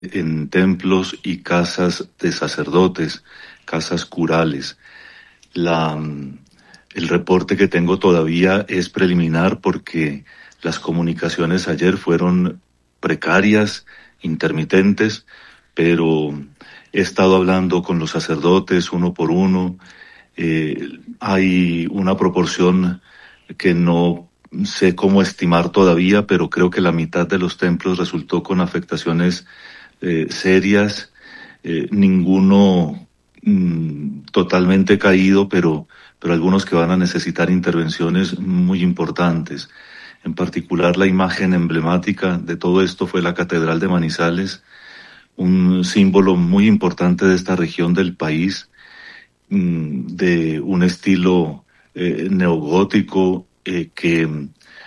en templos y casas de sacerdotes, casas curales. El reporte que tengo todavía es preliminar porque las comunicaciones ayer fueron precarias, intermitentes, pero he estado hablando con los sacerdotes uno por uno. Hay una proporción que no sé cómo estimar todavía, pero creo que la mitad de los templos resultó con afectaciones serias, ninguno totalmente caído, pero algunos que van a necesitar intervenciones muy importantes. En particular, la imagen emblemática de todo esto fue la Catedral de Manizales, un símbolo muy importante de esta región del país, de un estilo neogótico que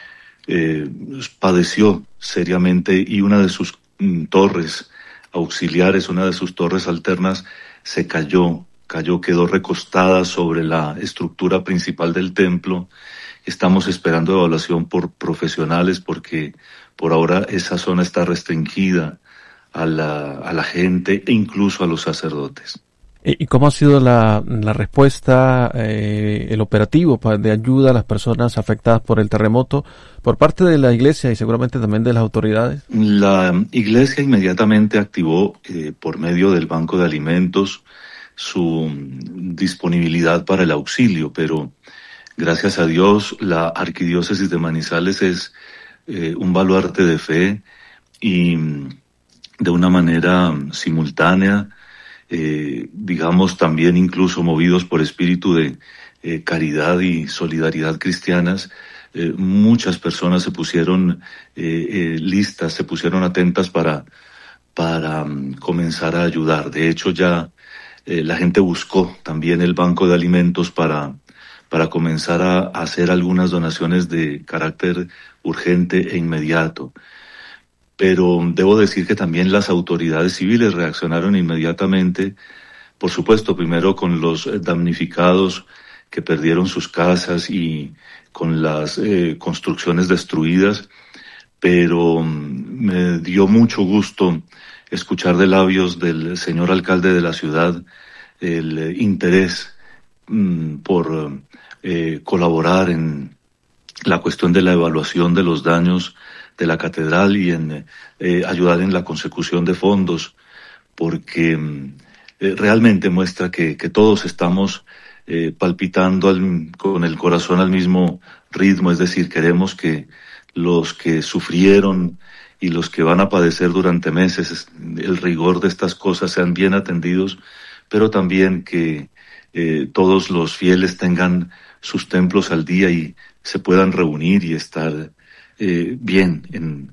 padeció seriamente, y una de sus torres auxiliares, una de sus torres alternas, se cayó, quedó recostada sobre la estructura principal del templo. Estamos esperando evaluación por profesionales porque por ahora esa zona está restringida a la gente e incluso a los sacerdotes. ¿Y cómo ha sido la respuesta, el operativo de ayuda a las personas afectadas por el terremoto por parte de la Iglesia y seguramente también de las autoridades? La Iglesia inmediatamente activó por medio del Banco de Alimentos su disponibilidad para el auxilio, pero gracias a Dios la Arquidiócesis de Manizales es un baluarte de fe y de una manera simultánea, digamos también incluso movidos por espíritu de caridad y solidaridad cristianas, muchas personas se pusieron listas, se pusieron atentas para comenzar a ayudar. De hecho ya la gente buscó también el Banco de Alimentos para comenzar a hacer algunas donaciones de carácter urgente e inmediato. Pero debo decir que también las autoridades civiles reaccionaron inmediatamente, por supuesto, primero con los damnificados que perdieron sus casas y con las construcciones destruidas, pero me dio mucho gusto escuchar de labios del señor alcalde de la ciudad el interés por colaborar en la cuestión de la evaluación de los daños de la catedral y en ayudar en la consecución de fondos, porque realmente muestra que todos estamos palpitando con el corazón al mismo ritmo, es decir, queremos que los que sufrieron y los que van a padecer durante meses el rigor de estas cosas sean bien atendidos, pero también que todos los fieles tengan sus templos al día y se puedan reunir y estar bien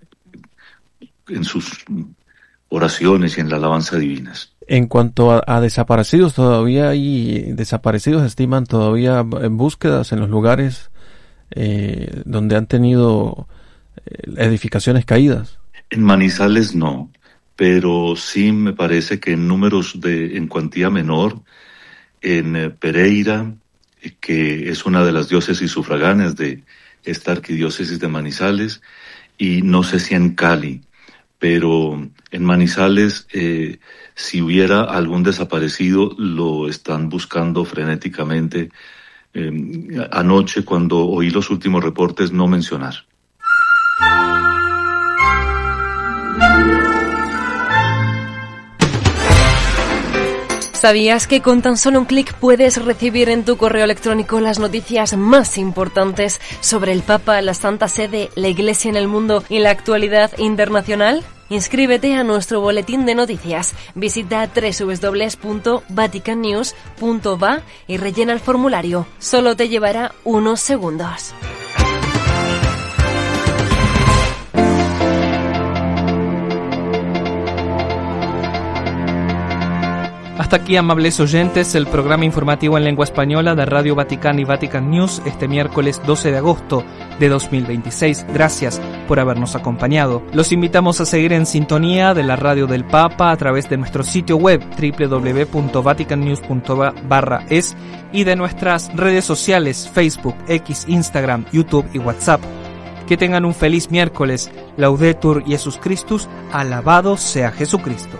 en sus oraciones y en la alabanza divinas. En cuanto a desaparecidos, todavía hay desaparecidos, estiman todavía en búsquedas en los lugares donde han tenido edificaciones caídas. En Manizales no, pero sí me parece que en números en cuantía menor, en Pereira, que es una de las diócesis sufragáneas de esta arquidiócesis de Manizales, y no sé si en Cali, pero en Manizales, si hubiera algún desaparecido, lo están buscando frenéticamente. Anoche, cuando oí los últimos reportes, no mencionar. ¿Sabías que con tan solo un clic puedes recibir en tu correo electrónico las noticias más importantes sobre el Papa, la Santa Sede, la Iglesia en el mundo y la actualidad internacional? Inscríbete a nuestro boletín de noticias. Visita www.vaticannews.va y rellena el formulario. Solo te llevará unos segundos. Hasta aquí, amables oyentes, el programa informativo en lengua española de Radio Vaticano y Vatican News este miércoles 12 de agosto de 2026. Gracias por habernos acompañado. Los invitamos a seguir en sintonía de la Radio del Papa a través de nuestro sitio web www.vaticannews.va/es y de nuestras redes sociales Facebook, X, Instagram, YouTube y WhatsApp. Que tengan un feliz miércoles. Laudetur Jesus Christus, alabado sea Jesucristo.